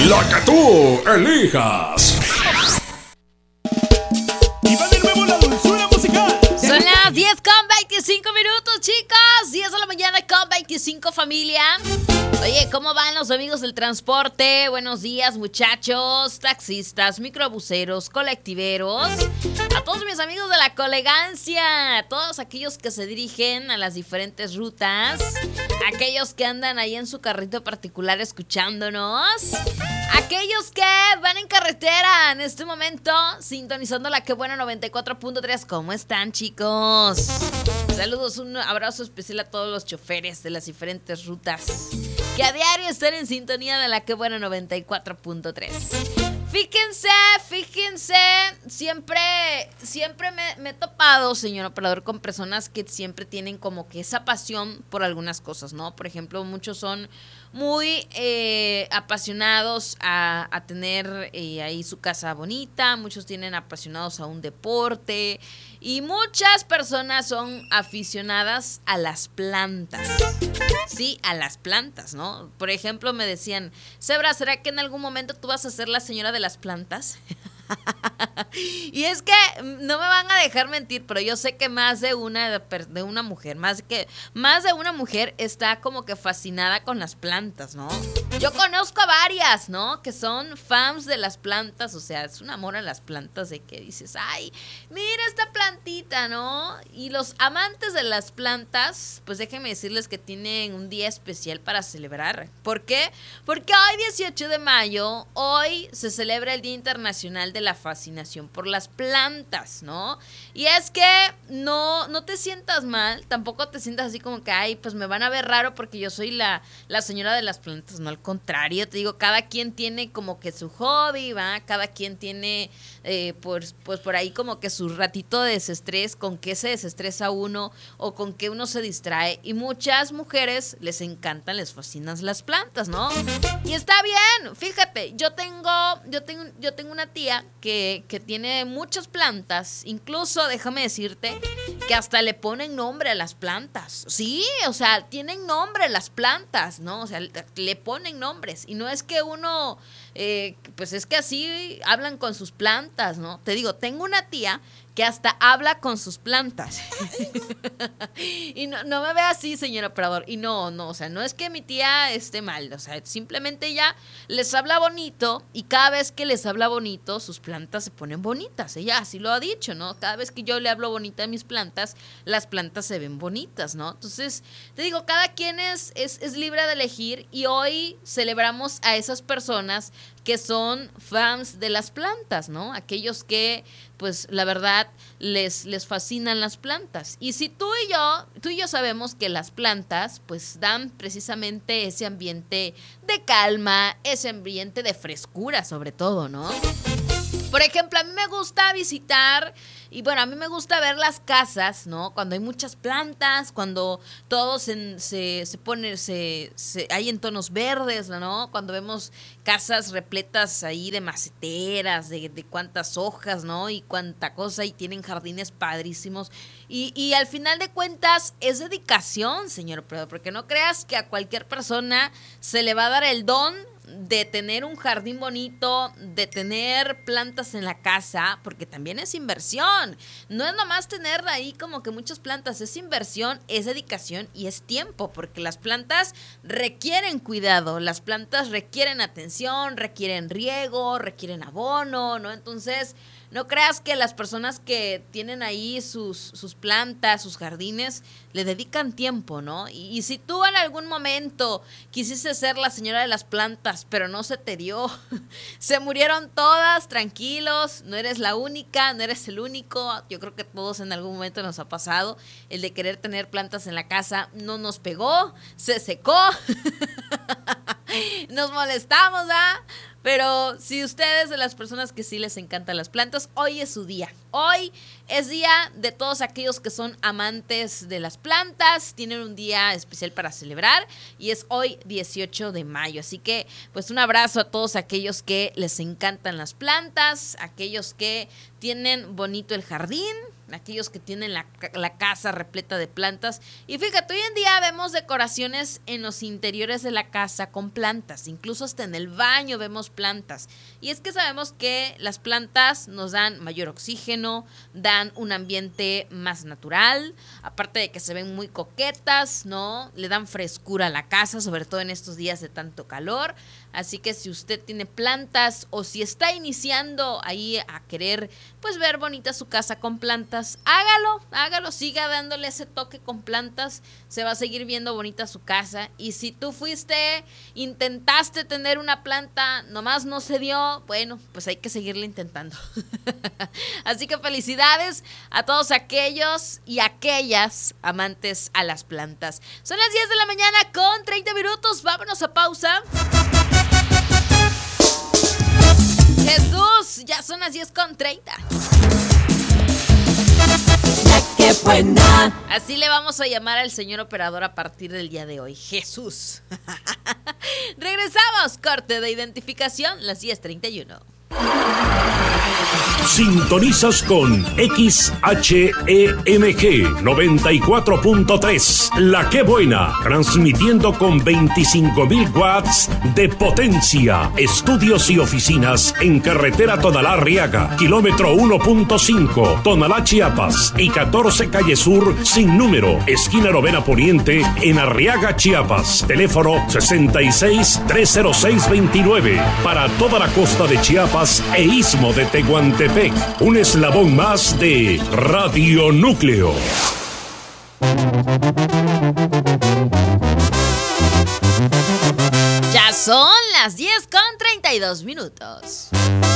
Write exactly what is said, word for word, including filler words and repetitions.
La que tú elijas. Y va de nuevo la dulzura musical. Son las diez con veinticinco minutos, chicos. diez de la mañana con veinticinco, familia. Oye, ¿cómo van los amigos del transporte? Buenos días, muchachos, taxistas, microbuseros, colectiveros. A todos mis amigos de la colegancia, a todos aquellos que se dirigen a las diferentes rutas, aquellos que andan ahí en su carrito particular escuchándonos, aquellos que van en carretera en este momento sintonizando la Que Buena noventa y cuatro punto tres. ¿Cómo están, chicos? Saludos, un abrazo especial a todos los choferes de las diferentes rutas que a diario están en sintonía de la Que Buena noventa y cuatro punto tres. Fíjense, fíjense, siempre, siempre me, me he topado, señor operador, con personas que siempre tienen como que esa pasión por algunas cosas, ¿no? Por ejemplo, muchos son muy eh, apasionados a, a tener eh, ahí su casa bonita, muchos tienen apasionados a un deporte y muchas personas son aficionadas a las plantas. Sí, a las plantas, ¿no? Por ejemplo, me decían, Zebra, ¿será que en algún momento tú vas a ser la señora de las plantas? Y es que no me van a dejar mentir, pero yo sé que más de una de una mujer, más que más de una mujer está como que fascinada con las plantas, ¿no? Yo conozco a varias, ¿no? Que son fans de las plantas, o sea, es un amor a las plantas de que dices, ay, mira esta plantita, ¿no? Y los amantes de las plantas, pues déjenme decirles que tienen un día especial para celebrar. ¿Por qué? Porque hoy dieciocho de mayo, hoy se celebra el Día Internacional de la Fascinación por las plantas, ¿no? Y es que no, no te sientas mal, tampoco te sientas así como que, ay, pues me van a ver raro porque yo soy la, la señora de las plantas, no, al contrario, te digo, cada quien tiene como que su hobby, ¿va? Cada quien tiene, eh, pues, pues por ahí como que su ratito de desestrés, con qué se desestresa uno o con qué uno se distrae, y muchas mujeres les encantan, les fascinan las plantas, ¿no? Y está bien, fíjate, yo tengo, yo tengo, yo tengo una tía que, que tiene muchas plantas, incluso déjame decirte que hasta le ponen nombre a las plantas, sí, o sea, tienen nombre las plantas, ¿no? O sea, le ponen nombres, y no es que uno, eh, pues es que así hablan con sus plantas, ¿no? Te digo, tengo una tía que hasta habla con sus plantas. Y no, no me ve así, señor operador. Y no, no, o sea, no es que mi tía esté mal, o sea, simplemente ella les habla bonito, y cada vez que les habla bonito, sus plantas se ponen bonitas. Ella así lo ha dicho, ¿no? Cada vez que yo le hablo bonita a mis plantas, las plantas se ven bonitas, ¿no? Entonces, te digo, cada quien es, es, es libre de elegir, y hoy celebramos a esas personas que son fans de las plantas, ¿no? Aquellos que, pues, la verdad, les, les fascinan las plantas. Y si tú y yo, tú y yo sabemos que las plantas, pues, dan precisamente ese ambiente de calma, ese ambiente de frescura, sobre todo, ¿no? Por ejemplo, a mí me gusta visitar, y bueno, a mí me gusta ver las casas, ¿no? Cuando hay muchas plantas, cuando todo se, se, se pone, se, se, hay en tonos verdes, ¿no? Cuando vemos casas repletas ahí de maceteras, de, de cuántas hojas, ¿no? Y cuánta cosa, y tienen jardines padrísimos. Y, y al final de cuentas es dedicación, señor operador, porque no creas que a cualquier persona se le va a dar el don de tener un jardín bonito, de tener plantas en la casa, porque también es inversión. No es nomás tener ahí como que muchas plantas, es inversión, es dedicación y es tiempo, porque las plantas requieren cuidado, las plantas requieren atención, requieren riego, requieren abono, ¿no? Entonces, no creas que las personas que tienen ahí sus, sus plantas, sus jardines, le dedican tiempo, ¿no? Y, y si tú en algún momento quisiste ser la señora de las plantas, pero no se te dio, se murieron todas, tranquilos, no eres la única, no eres el único. Yo creo que todos en algún momento nos ha pasado el de querer tener plantas en la casa, no nos pegó, se secó, nos molestamos, ¿ah? Pero si ustedes de las personas que sí les encantan las plantas, hoy es su día. Hoy es día de todos aquellos que son amantes de las plantas. Tienen un día especial para celebrar y es hoy dieciocho de mayo. Así que pues un abrazo a todos aquellos que les encantan las plantas, aquellos que tienen bonito el jardín, aquellos que tienen la, la casa repleta de plantas. Y fíjate, hoy en día vemos decoraciones en los interiores de la casa con plantas, incluso hasta en el baño vemos plantas. Y es que sabemos que las plantas nos dan mayor oxígeno, dan un ambiente más natural, aparte de que se ven muy coquetas, ¿no? Le dan frescura a la casa, sobre todo en estos días de tanto calor. Así que si usted tiene plantas o si está iniciando ahí a querer pues ver bonita su casa con plantas, hágalo, hágalo, siga dándole ese toque con plantas, se va a seguir viendo bonita su casa. Y si tú fuiste, intentaste tener una planta, nomás no se dio, bueno, pues hay que seguirle intentando. Así que felicidades a todos aquellos y aquellas amantes a las plantas. Son las diez de la mañana con treinta minutos, vámonos a pausa. Jesús, ya son las diez con treinta. La que buena. Así le vamos a llamar al señor operador a partir del día de hoy, Jesús. Regresamos, corte de identificación, las diez treinta y uno. Sintonizas con X H E M G noventa y cuatro punto tres, La Que Buena, transmitiendo con veinticinco mil watts de potencia. Estudios y oficinas en carretera Tonalá-Arriaga, kilómetro uno punto cinco, Tonalá, Chiapas, y catorce calle Sur sin número, esquina Novena Poniente, en Arriaga, Chiapas. Teléfono sesenta y seis, trescientos seis, veintinueve. Para toda la costa de Chiapas e Istmo de Tehuantepec. Un eslabón más de Radio Núcleo. Ya son las diez con treinta y dos minutos.